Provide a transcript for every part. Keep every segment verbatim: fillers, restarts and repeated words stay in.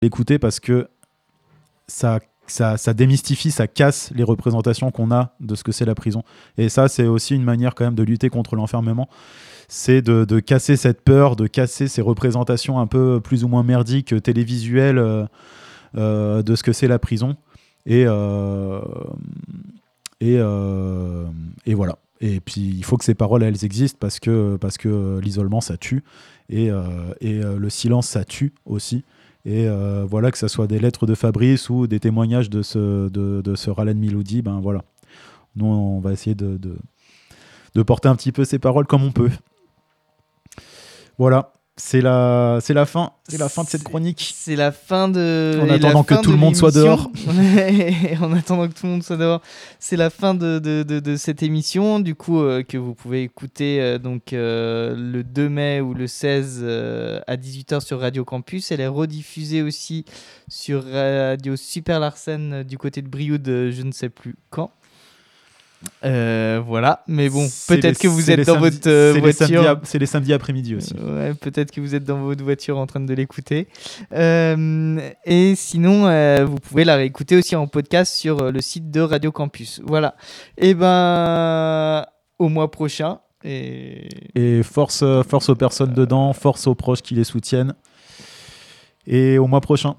l'écouter parce que ça, ça, ça démystifie, ça casse les représentations qu'on a de ce que c'est la prison. Et ça, c'est aussi une manière quand même de lutter contre l'enfermement. C'est de, de casser cette peur, de casser ces représentations un peu plus ou moins merdiques, télévisuelles euh, euh, de ce que c'est la prison. Et, euh, et, euh, et voilà. Et puis, il faut que ces paroles, elles existent parce que, parce que l'isolement, ça tue. Et, euh, et euh, le silence, ça tue aussi. Et euh, voilà, que ce soit des lettres de Fabrice ou des témoignages de ce, de, de ce Ralen Miloudi, ben voilà. Nous, on va essayer de, de, de porter un petit peu ces paroles comme on peut. Voilà. C'est la, c'est la fin, c'est la fin de cette chronique. C'est la fin de. En attendant que tout le monde soit dehors. En attendant que tout le monde soit dehors, c'est la fin de, de, de, de cette émission. Du coup, euh, que vous pouvez écouter euh, donc euh, le deux mai ou le seize euh, à dix-huit heures sur Radio Campus. Elle est rediffusée aussi sur Radio Super Larsen euh, du côté de Brioude, euh, je ne sais plus quand. Euh, voilà, mais bon, c'est peut-être les, que vous êtes dans samedis, votre euh, c'est voiture. Les ap- c'est les samedis après-midi aussi. Euh, ouais, peut-être que vous êtes dans votre voiture en train de l'écouter. Euh, et sinon, euh, vous pouvez la réécouter aussi en podcast sur euh, le site de Radio Campus. Voilà. Et ben, au mois prochain. Et, et force, force aux personnes dedans, force aux proches qui les soutiennent. Et au mois prochain.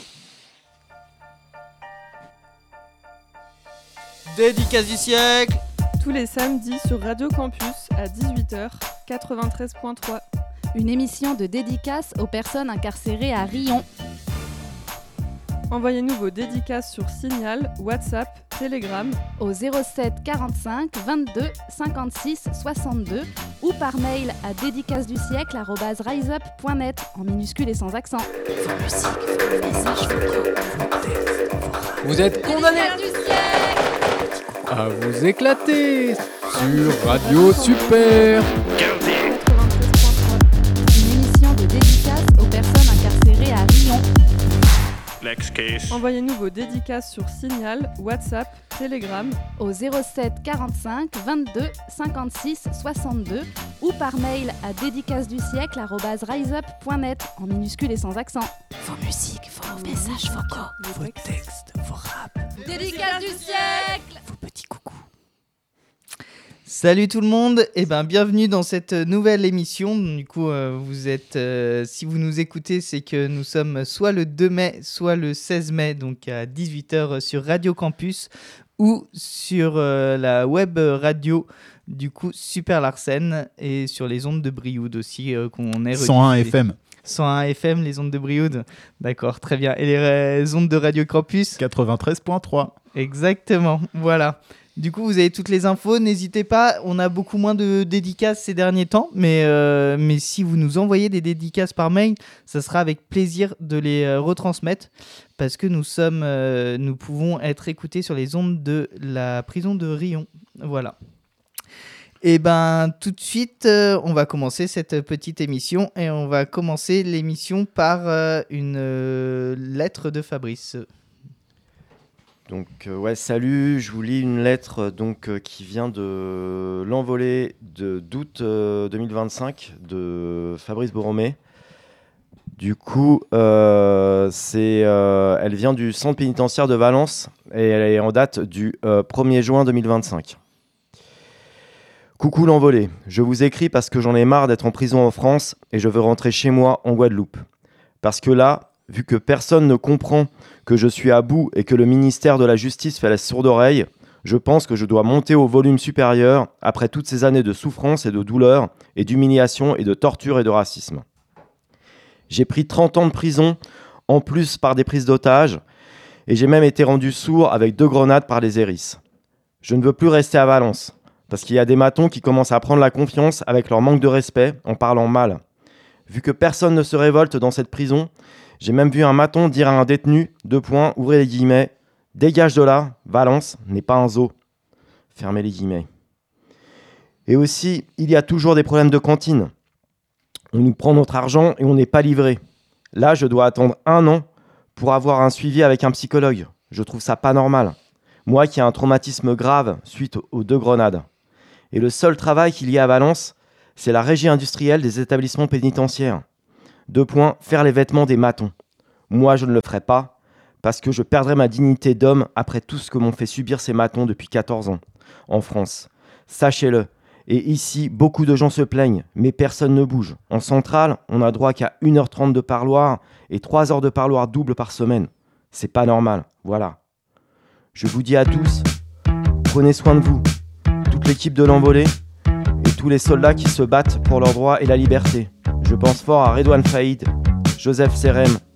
Dédicace du siècle. Tous les samedis sur Radio Campus à dix-huit heures, quatre-vingt-treize virgule trois. Une émission de dédicace aux personnes incarcérées à Riom. Envoyez-nous vos dédicaces sur Signal, WhatsApp, Telegram au zéro sept quarante-cinq vingt-deux cinquante-six soixante-deux ou par mail à dédicace du siècle arobase riseup point net en minuscule et sans accent. Vos musiques, vos messages vocaux, vos textes, vos rap. Vous êtes condamnés à vous éclater sur Radio Super. Une émission de dédicace aux personnes incarcérées à Riom. Next case. Envoyez-nous vos dédicaces sur Signal, WhatsApp, Telegram au zéro sept quarante-cinq vingt-deux cinquante-six soixante-deux ou par mail à dédicace du siècle arobase riseup point net en minuscule et sans accent. Vos musiques, vos messages vocaux, vos textes, vos rap. Dédicace du siècle. Vos petits coucous. Salut tout le monde, et ben bienvenue dans cette nouvelle émission. Du coup, euh, vous êtes, euh, si vous nous écoutez, c'est que nous sommes soit le deux mai, soit le seize mai, donc à dix-huit heures sur Radio Campus ou sur euh, la web radio du coup Super Larsen et sur les ondes de Brioude aussi euh, qu'on est cent un F M. cent un F M, les ondes de Brioude. D'accord, très bien. Et les euh, ondes de Radio Campus quatre-vingt-treize virgule trois. Exactement, voilà. Du coup, vous avez toutes les infos. N'hésitez pas, on a beaucoup moins de dédicaces ces derniers temps, mais, euh, mais si vous nous envoyez des dédicaces par mail, ça sera avec plaisir de les euh, retransmettre parce que nous, sommes, euh, nous pouvons être écoutés sur les ondes de la prison de Riom. Voilà. Et ben tout de suite, euh, on va commencer cette petite émission et on va commencer l'émission par euh, une euh, lettre de Fabrice. Donc euh, ouais, salut, je vous lis une lettre donc euh, qui vient de l'envolée de d'août euh, deux mille vingt-cinq de Fabrice Borromé. Du coup, euh, c'est, euh, elle vient du centre pénitentiaire de Valence et elle est en date du euh, premier juin deux mille vingt-cinq. Coucou l'envolée, je vous écris parce que j'en ai marre d'être en prison en France et je veux rentrer chez moi en Guadeloupe. Parce que là, vu que personne ne comprend que je suis à bout et que le ministère de la Justice fait la sourde oreille, je pense que je dois monter au volume supérieur après toutes ces années de souffrance et de douleur et d'humiliation et de torture et de racisme. J'ai pris trente ans de prison, en plus par des prises d'otages, et j'ai même été rendu sourd avec deux grenades par les hérisses. Je ne veux plus rester à Valence, parce qu'il y a des matons qui commencent à prendre la confiance avec leur manque de respect en parlant mal. Vu que personne ne se révolte dans cette prison, j'ai même vu un maton dire à un détenu, deux points, ouvrez les guillemets, « Dégage de là, Valence n'est pas un zoo. » Fermez les guillemets. Et aussi, il y a toujours des problèmes de cantine. On nous prend notre argent et on n'est pas livré. Là, je dois attendre un an pour avoir un suivi avec un psychologue. Je trouve ça pas normal. Moi qui ai un traumatisme grave suite aux deux grenades. Et le seul travail qu'il y a à Valence, c'est la régie industrielle des établissements pénitentiaires. Deux points, faire les vêtements des matons. Moi, je ne le ferai pas, parce que je perdrai ma dignité d'homme après tout ce que m'ont fait subir ces matons depuis quatorze ans, en France. Sachez-le. Et ici, beaucoup de gens se plaignent, mais personne ne bouge. En centrale, on n'a droit qu'à une heure trente de parloir et trois heures de parloir double par semaine. C'est pas normal, voilà. Je vous dis à tous, prenez soin de vous, toute l'équipe de l'Envolée et tous les soldats qui se battent pour leurs droits et la liberté. Je pense fort à Redouane Faïd, Joseph Serem,